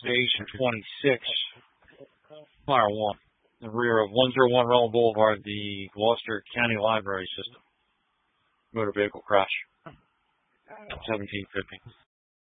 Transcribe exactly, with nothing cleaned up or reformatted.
Station twenty-six, Fire one, in the rear of one oh one Roland Boulevard, the Gloucester County Library System. Motor vehicle crash, seventeen fifty.